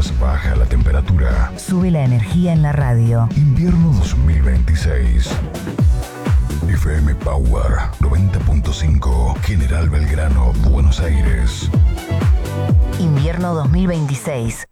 mientras baja la temperatura. Sube la energía en la radio. Invierno 2026. FM Power 90.5, General Belgrano, Buenos Aires. Invierno 2026.